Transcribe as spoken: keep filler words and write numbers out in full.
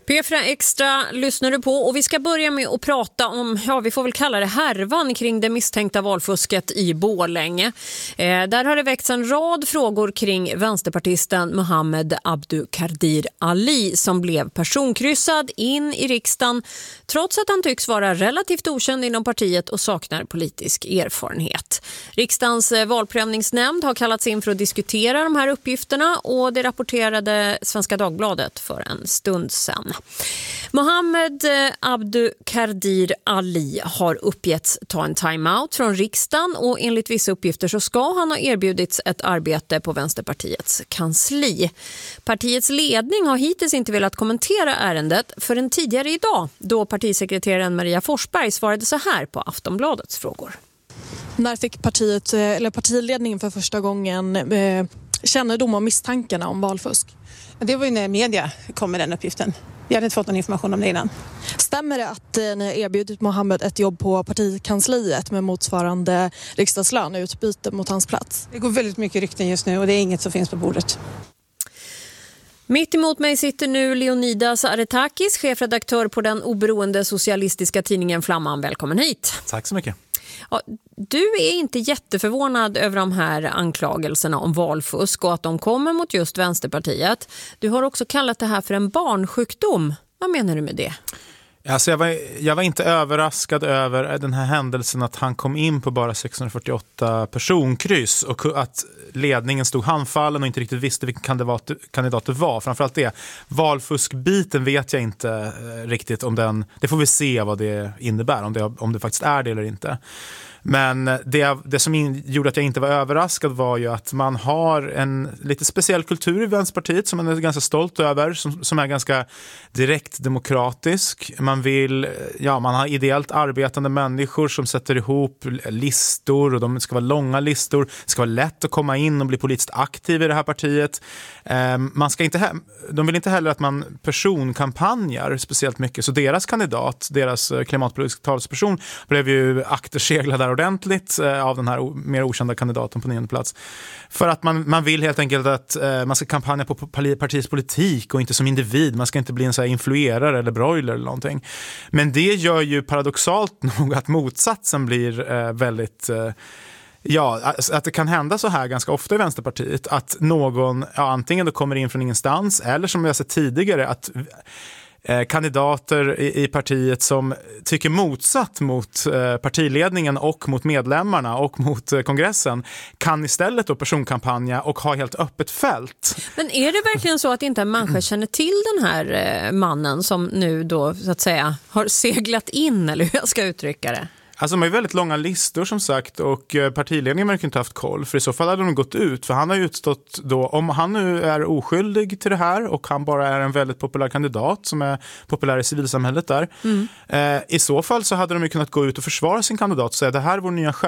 P fyra Extra lyssnar du på och vi ska börja med att prata om, ja vi får väl kalla det härvan kring det misstänkta valfusket i Borlänge. Eh, där har det väckts en rad frågor kring vänsterpartisten Mohammed Abdukadir Ali som blev personkryssad in i riksdagen trots att han tycks vara relativt okänd inom partiet och saknar politisk erfarenhet. Riksdagens valprövningsnämnd har kallats in för att diskutera de här uppgifterna och det rapporterade Svenska Dagbladet för en stund sedan. Mohammed Abdukadir Ali har uppgetts ta en timeout från riksdagen och enligt vissa uppgifter så ska han ha erbjudits ett arbete på Vänsterpartiets kansli. Partiets ledning har hittills inte velat kommentera ärendet förrän tidigare idag då partisekreteraren Maria Forsberg svarade så här på Aftonbladets frågor. När fick partiet, eller partiledningen för första gången eh, kännedom om misstankarna om valfusk? Det var ju när media kom med den uppgiften. Vi hade inte fått någon information om det innan. Stämmer det att eh, ni har erbjudit Mohammed ett jobb på partikansliet med motsvarande riksdagslön i utbyte mot hans plats? Det går väldigt mycket rykten just nu och det är inget som finns på bordet. Mitt emot mig sitter nu Leonidas Aretakis, chefredaktör på den oberoende socialistiska tidningen Flamman. Välkommen hit. Tack så mycket. Ja, du är inte jätteförvånad över de här anklagelserna om valfusk och att de kommer mot just Vänsterpartiet. Du har också kallat det här för en barnsjukdom. Vad menar du med det? Alltså jag, var, jag var inte överraskad över den här händelsen att han kom in på bara sexhundrafyrtioåtta personkryss och att ledningen stod handfallen och inte riktigt visste vilken kandidat, kandidat det var. Framförallt det. Valfuskbiten vet jag inte eh, riktigt om den. Det får vi se vad det innebär, om det, om det faktiskt är det eller inte. Men det, det som in, gjorde att jag inte var överraskad var ju att man har en lite speciell kultur i Vänsterpartiet som man är ganska stolt över, som, som är ganska direkt demokratisk. Man vill, ja, man har ideellt arbetande människor som sätter ihop listor och de ska vara långa listor. Det ska vara lätt att komma in och bli politiskt aktiv i det här partiet. Eh, man ska inte, de vill inte heller att man personkampanjar speciellt mycket. Så deras kandidat, deras klimatpolitiska talsperson blev ju akterseglad där ordentligt eh, av den här mer okända kandidaten på nionde plats. För att man, man vill helt enkelt att eh, man ska kampanja på partiets politik och inte som individ. Man ska inte bli en så här influerare eller broiler eller någonting. Men det gör ju paradoxalt nog att motsatsen blir eh, väldigt... Eh, Ja, att det kan hända så här ganska ofta i Vänsterpartiet att någon, ja, antingen då kommer in från ingenstans eller som jag sett tidigare att eh, kandidater i, i partiet som tycker motsatt mot eh, partiledningen och mot medlemmarna och mot eh, kongressen kan istället då personkampanja och ha helt öppet fält. Men är det verkligen så att inte en människa känner till den här eh, mannen som nu då så att säga har seglat in, eller hur jag ska uttrycka det? Alltså de har ju väldigt långa listor som sagt och partiledningen har inte haft koll för i så fall hade de gått ut för han har ju utstått då, om han nu är oskyldig till det här och han bara är en väldigt populär kandidat som är populär i civilsamhället där mm. eh, i så fall så hade de ju kunnat gå ut och försvara sin kandidat och säga det här är vår nya stjärna.